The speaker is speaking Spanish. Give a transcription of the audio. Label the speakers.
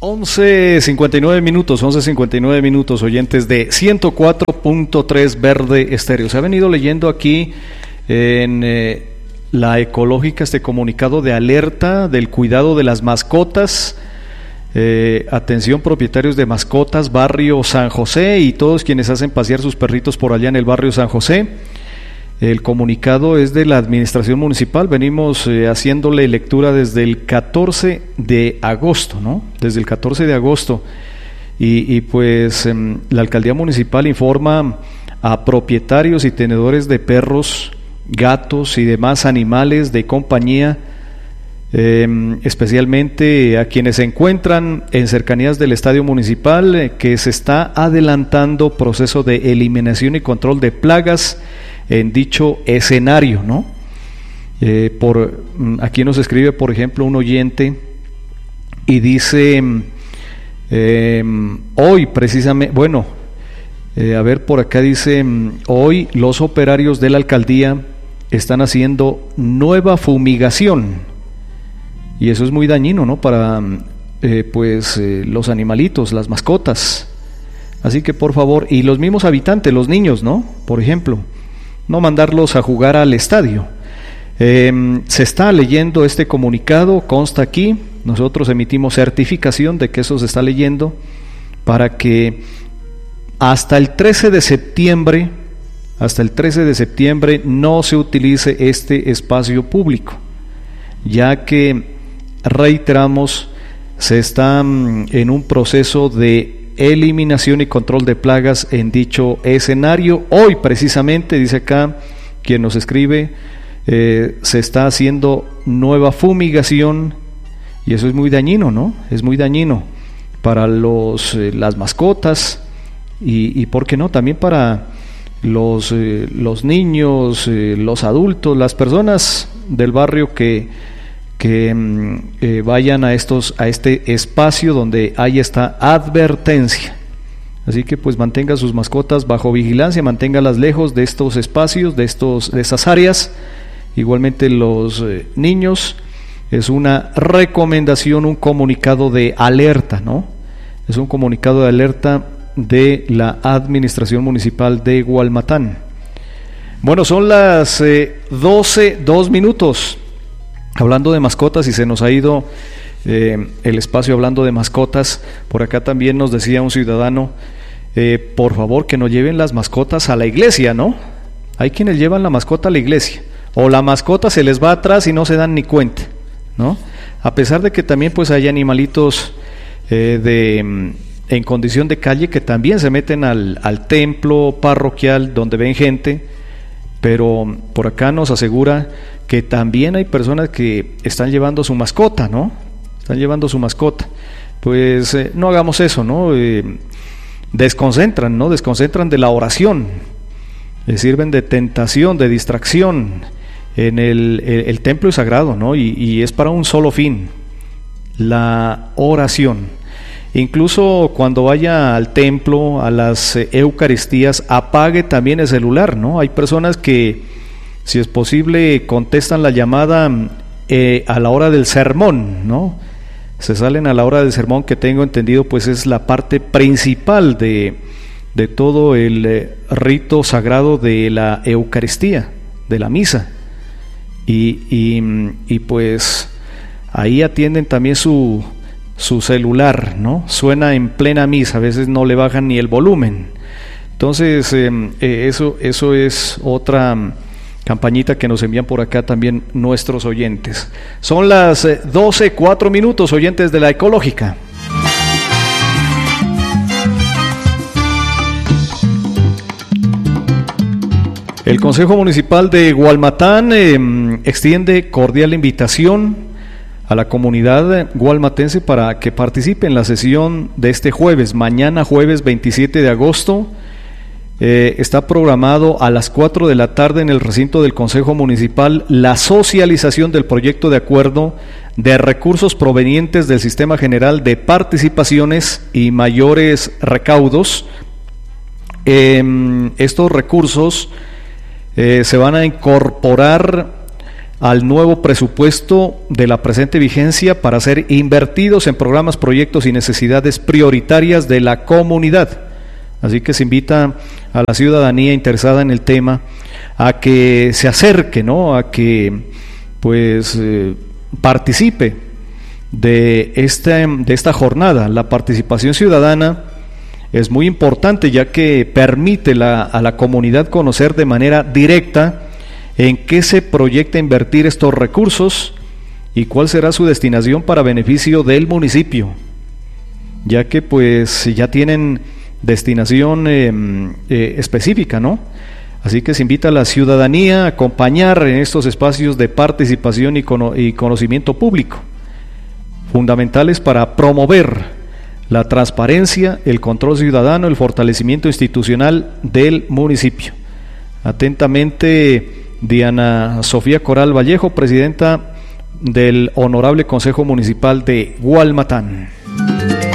Speaker 1: 11:59 minutos, oyentes de 104.3 Verde Estéreo. Se ha venido leyendo aquí en la Ecológica este comunicado de alerta del cuidado de las mascotas. Atención propietarios de mascotas, barrio San José y todos quienes hacen pasear sus perritos por allá en el barrio San José. El comunicado es de la administración municipal, venimos haciéndole lectura desde el 14 de agosto, ¿no? Desde el 14 de agosto. Y pues la alcaldía municipal informa a propietarios y tenedores de perros, gatos y demás animales de compañía, especialmente a quienes se encuentran en cercanías del estadio municipal, que se está adelantando proceso de eliminación y control de plagas en dicho escenario, ¿no? Aquí nos escribe, por ejemplo, un oyente y dice, hoy precisamente, a ver, por acá dice, hoy los operarios de la alcaldía están haciendo nueva fumigación y eso es muy dañino, ¿no? Para los animalitos, las mascotas. Así que por favor, y los mismos habitantes, los niños, ¿no? Por ejemplo, no mandarlos a jugar al estadio. Se está leyendo este comunicado, consta aquí, nosotros emitimos certificación de que eso se está leyendo para que hasta el 13 de septiembre no se utilice este espacio público, ya que, reiteramos, se está en un proceso de eliminación y control de plagas en dicho escenario. Hoy precisamente, dice acá quien nos escribe, se está haciendo nueva fumigación y eso es muy dañino, ¿no? Es muy dañino para las mascotas y ¿por qué no? También para los niños, los adultos, las personas del barrio que vayan a este espacio donde hay esta advertencia. Así que pues mantenga sus mascotas bajo vigilancia, manténgalas lejos de estos espacios, de esas áreas. Igualmente los niños, es una recomendación, un comunicado de alerta, ¿no? Es un comunicado de alerta de la administración municipal de Gualmatán. Bueno, son las 12:02. Hablando de mascotas, y se nos ha ido el espacio hablando de mascotas, por acá también nos decía un ciudadano, por favor que no lleven las mascotas a la iglesia, ¿no? Hay quienes llevan la mascota a la iglesia, o la mascota se les va atrás y no se dan ni cuenta, ¿no? A pesar de que también pues hay animalitos en condición de calle que también se meten al templo parroquial donde ven gente, pero por acá nos asegura que también hay personas que están llevando su mascota, ¿no? Están llevando su mascota. Pues no hagamos eso, ¿no? Desconcentran, ¿no? Desconcentran de la oración. Sirven de tentación, de distracción. En el templo es sagrado, ¿no? Y es para un solo fin, la oración. Incluso cuando vaya al templo, a las eucaristías, apague también el celular, ¿no? Hay personas que, si es posible, contestan la llamada a la hora del sermón, ¿no? Se salen a la hora del sermón, que tengo entendido pues es la parte principal de todo el rito sagrado de la Eucaristía, de la misa. Y pues ahí atienden también su celular, ¿no? Suena en plena misa, a veces no le bajan ni el volumen. Entonces eso es otra campañita que nos envían por acá también nuestros oyentes. Son las 12:04, oyentes de la Ecológica. El Consejo Municipal de Gualmatán extiende cordial invitación a la comunidad gualmatense para que participe en la sesión de este jueves, mañana jueves 27 de agosto. Está programado a las 4 de la tarde en el recinto del Consejo Municipal la socialización del proyecto de acuerdo de recursos provenientes del Sistema General de Participaciones y Mayores Recaudos. Estos recursos se van a incorporar al nuevo presupuesto de la presente vigencia para ser invertidos en programas, proyectos y necesidades prioritarias de la comunidad. Así que se invita a la ciudadanía interesada en el tema a que se acerque, ¿no? A que pues participe de esta jornada. La participación ciudadana es muy importante, ya que permite a la comunidad conocer de manera directa en qué se proyecta invertir estos recursos y cuál será su destinación para beneficio del municipio, ya que pues ya tienen destinación específica, ¿no? Así que se invita a la ciudadanía a acompañar en estos espacios de participación y conocimiento público, fundamentales para promover la transparencia, el control ciudadano, el fortalecimiento institucional del municipio. Atentamente, Diana Sofía Coral Vallejo, presidenta del Honorable Consejo Municipal de Gualmatán.